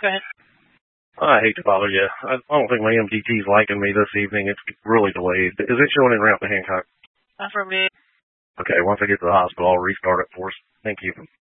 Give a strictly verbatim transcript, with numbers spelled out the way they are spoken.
Go ahead. I hate to bother you. I don't think my M T T's liking me this evening. It's really delayed. Is it showing in route to Hancock? Not for me. Okay, once I get to the hospital, I'll restart it for us. Thank you.